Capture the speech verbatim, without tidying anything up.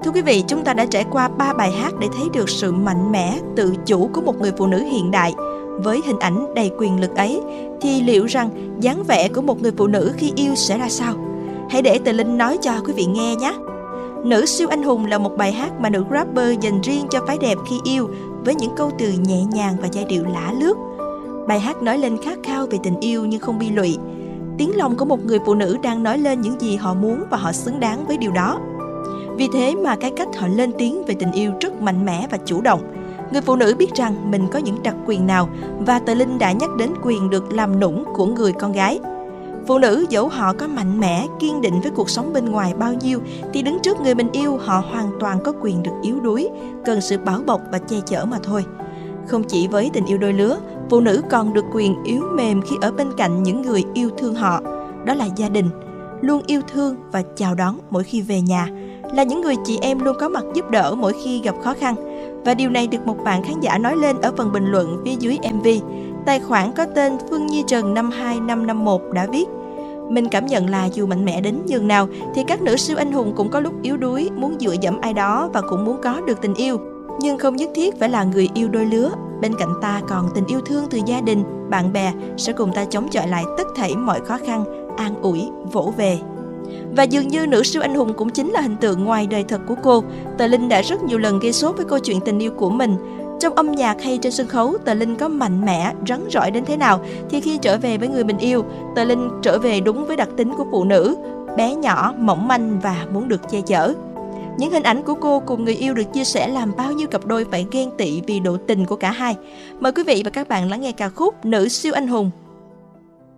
Thưa quý vị, chúng ta đã trải qua ba bài hát để thấy được sự mạnh mẽ, tự chủ của một người phụ nữ hiện đại. Với hình ảnh đầy quyền lực ấy, thì liệu rằng dáng vẻ của một người phụ nữ khi yêu sẽ ra sao? Hãy để Tờ Linh nói cho quý vị nghe nhé! Nữ siêu anh hùng là một bài hát mà nữ rapper dành riêng cho phái đẹp khi yêu, với những câu từ nhẹ nhàng và giai điệu lả lướt. Bài hát nói lên khát khao về tình yêu nhưng không bi lụy. Tiếng lòng của một người phụ nữ đang nói lên những gì họ muốn và họ xứng đáng với điều đó. Vì thế mà cái cách họ lên tiếng về tình yêu rất mạnh mẽ và chủ động. Người phụ nữ biết rằng mình có những đặc quyền nào, và Tờ Linh đã nhắc đến quyền được làm nũng của người con gái. Phụ nữ dẫu họ có mạnh mẽ, kiên định với cuộc sống bên ngoài bao nhiêu, thì đứng trước người mình yêu họ hoàn toàn có quyền được yếu đuối, cần sự bảo bọc và che chở mà thôi. Không chỉ với tình yêu đôi lứa, phụ nữ còn được quyền yếu mềm khi ở bên cạnh những người yêu thương họ. Đó là gia đình, luôn yêu thương và chào đón mỗi khi về nhà, là những người chị em luôn có mặt giúp đỡ mỗi khi gặp khó khăn. Và điều này được một bạn khán giả nói lên ở phần bình luận phía dưới em vê. Tài khoản có tên Phương Nhi Trần năm hai năm năm một đã viết: mình cảm nhận là dù mạnh mẽ đến nhường nào thì các nữ siêu anh hùng cũng có lúc yếu đuối, muốn dựa dẫm ai đó và cũng muốn có được tình yêu. Nhưng không nhất thiết phải là người yêu đôi lứa. Bên cạnh ta còn tình yêu thương từ gia đình, bạn bè sẽ cùng ta chống chọi lại tất thảy mọi khó khăn, an ủi, vỗ về. Và dường như nữ siêu anh hùng cũng chính là hình tượng ngoài đời thật của cô. Tờ Linh đã rất nhiều lần gây sốt với câu chuyện tình yêu của mình. Trong âm nhạc hay trên sân khấu, Tờ Linh có mạnh mẽ, rắn rỏi đến thế nào, thì khi trở về với người mình yêu, Tờ Linh trở về đúng với đặc tính của phụ nữ, bé nhỏ, mỏng manh và muốn được che chở. Những hình ảnh của cô cùng người yêu được chia sẻ làm bao nhiêu cặp đôi phải ghen tị vì độ tình của cả hai. Mời quý vị và các bạn lắng nghe ca khúc Nữ siêu anh hùng.